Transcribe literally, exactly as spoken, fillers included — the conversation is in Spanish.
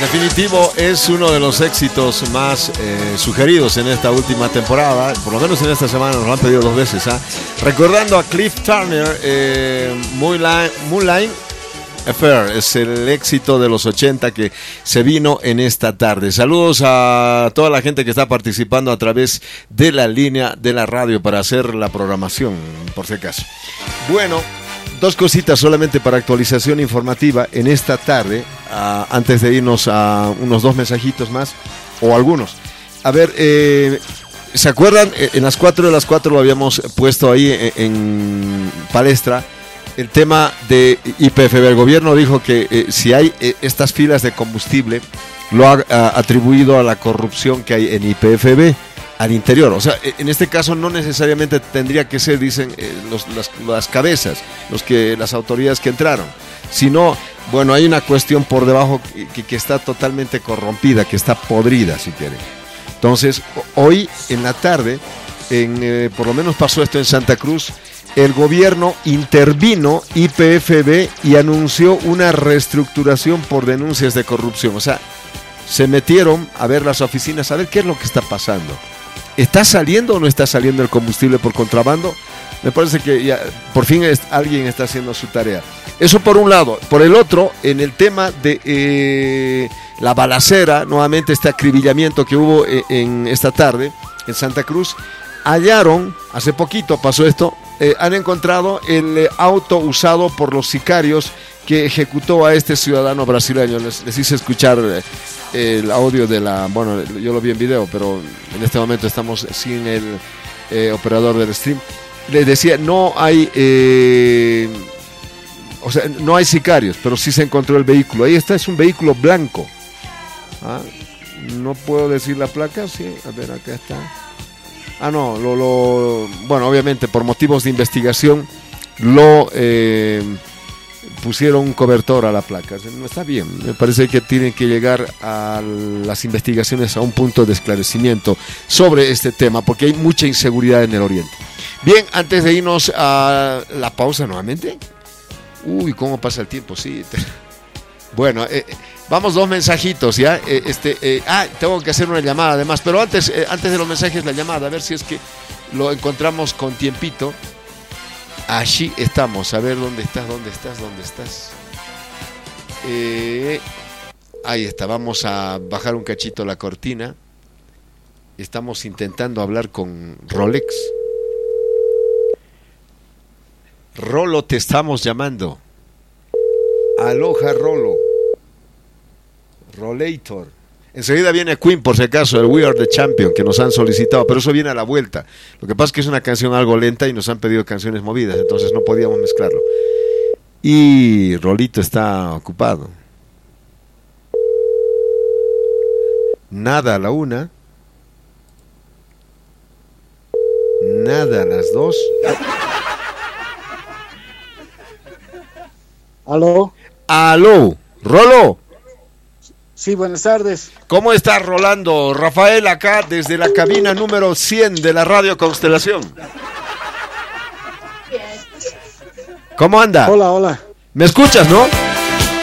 Definitivo es uno de los éxitos más eh, sugeridos en esta última temporada, por lo menos en esta semana nos lo han pedido dos veces. ¿eh? Recordando a Cliff Turner, eh, Moonlight, Moonlight Affair es el éxito de los ochenta que se vino en esta tarde. Saludos a toda la gente que está participando a través de la línea de la radio para hacer la programación, por si acaso. Bueno, dos cositas solamente para actualización informativa en esta tarde, uh, antes de irnos a unos dos mensajitos más, o algunos. A ver, eh, ¿se acuerdan? En las cuatro de las cuatro lo habíamos puesto ahí en, en palestra, el tema de Y P F B. El gobierno dijo que eh, si hay eh, estas filas de combustible, lo ha uh, atribuido a la corrupción que hay en Y P F B. Al interior, o sea, en este caso no necesariamente tendría que ser, dicen eh, los, las, las cabezas, los que las autoridades que entraron, sino, bueno, hay una cuestión por debajo que, que está totalmente corrompida, que está podrida, si quieren. Entonces, hoy en la tarde, en, eh, por lo menos pasó esto en Santa Cruz, el gobierno intervino Y P F B y anunció una reestructuración por denuncias de corrupción, o sea, se metieron a ver las oficinas, a ver qué es lo que está pasando. ¿Está saliendo o no está saliendo el combustible por contrabando? Me parece que ya por fin es, alguien está haciendo su tarea. Eso por un lado. Por el otro, en el tema de eh, la balacera, nuevamente este acribillamiento que hubo eh, en esta tarde en Santa Cruz, hallaron, hace poquito pasó esto, eh, han encontrado el eh, auto usado por los sicarios que ejecutó a este ciudadano brasileño. Les, les hice escuchar eh, el audio de la, bueno, yo lo vi en video, pero en este momento estamos sin el eh, operador del stream. Les decía, no hay, eh, o sea, no hay sicarios, pero sí se encontró el vehículo. Ahí está, es un vehículo blanco. ¿Ah? No puedo decir la placa, sí, a ver, acá está. Ah, no, lo, lo bueno, obviamente por motivos de investigación lo eh, pusieron un cobertor a la placa. No está bien, me parece que tienen que llegar a las investigaciones a un punto de esclarecimiento sobre este tema, porque hay mucha inseguridad en el oriente. Bien, antes de irnos a la pausa nuevamente. Uy, cómo pasa el tiempo, sí. Bueno, eh, vamos dos mensajitos, ¿ya? Eh, este, eh, ah, tengo que hacer una llamada además, pero antes, eh, antes de los mensajes la llamada, a ver si es que lo encontramos con tiempito. Allí estamos, a ver dónde estás, dónde estás, dónde estás. Eh, ahí está, vamos a bajar un cachito la cortina. Estamos intentando hablar con Rolex. Rolo, te estamos llamando. Aloha, Rolo. Rolator. Enseguida viene Queen, por si acaso, el We Are the Champion, que nos han solicitado, pero eso viene a la vuelta. Lo que pasa es que es una canción algo lenta y nos han pedido canciones movidas, entonces no podíamos mezclarlo. Y Rolito está ocupado. Nada a la una. Nada a las dos. ¿Aló? ¡Aló! ¡Rolo! Sí, buenas tardes. ¿Cómo estás, Rolando? Rafael acá desde la cabina número cien de la Radio Constelación. ¿Cómo anda? Hola, hola. ¿Me escuchas, no?